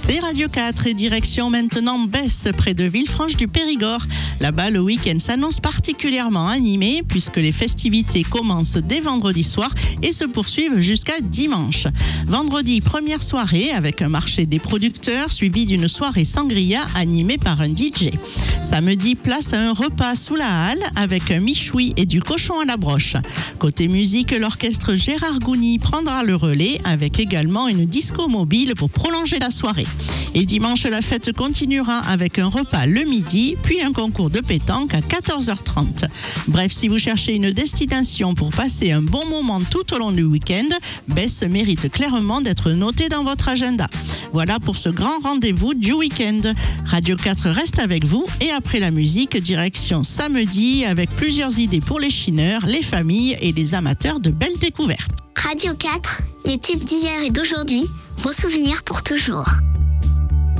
C'est Radio 4 et direction maintenant Besse, près de Villefranche du Périgord. Là-bas, le week-end s'annonce particulièrement animé puisque les festivités commencent dès vendredi soir et se poursuivent jusqu'à dimanche. Vendredi, première soirée avec un marché des producteurs suivi d'une soirée sangria animée par un DJ. Samedi, place à un repas sous la halle avec un michoui et du cochon à la broche. Côté musique, l'orchestre Gérard Gouny prendra le relais avec également une disco mobile pour prolonger la soirée. Et dimanche, la fête continuera avec un repas le midi, puis un concours de pétanque à 14h30. Bref, si vous cherchez une destination pour passer un bon moment tout au long du week-end, Besse mérite clairement d'être notée dans votre agenda. Voilà pour ce grand rendez-vous du week-end. Radio 4 reste avec vous et après la musique, direction samedi avec plusieurs idées pour les chineurs, les familles et les amateurs de belles découvertes. Radio 4, les tubes d'hier et d'aujourd'hui, vos souvenirs pour toujours.